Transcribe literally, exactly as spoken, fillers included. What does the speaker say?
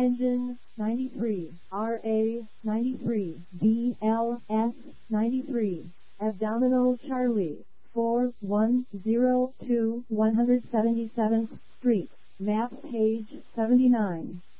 Engine ninety-three, R A ninety-three, B L S ninety-three, Abdominal Charlie, four one zero two one hundred seventy-seventh Street, map page seventy-nine.